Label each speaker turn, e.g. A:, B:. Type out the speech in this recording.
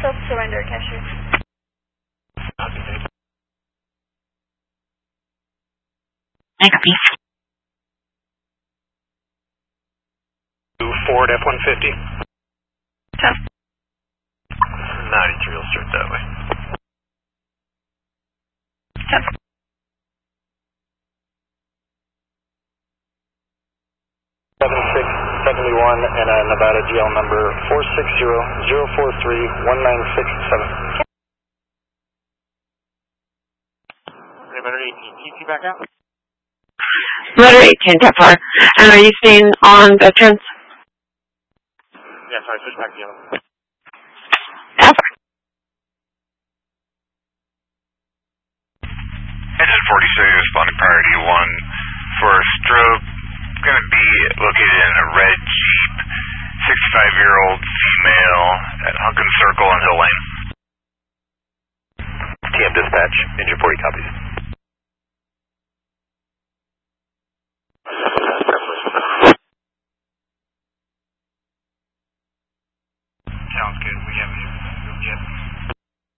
A: Self-surrender, cashier.
B: Thank you.
C: Ford F-150.
A: Test.
C: 93 will start that way.
A: Test.
C: 7671 and a Nevada GL number 460-043-1967.
D: Rudder 18, TC back out.
B: Rudder 18, Tefar. And are you staying on Veterans?
D: Yeah, sorry, switch back to yellow.
B: Tefar.
E: Engine 46 responding priority 1 for a stroke. Going to be located in a red Jeep, 65-year-old female at Hunkin Circle and Hill Lane.
C: TM dispatch, engine 40 copies.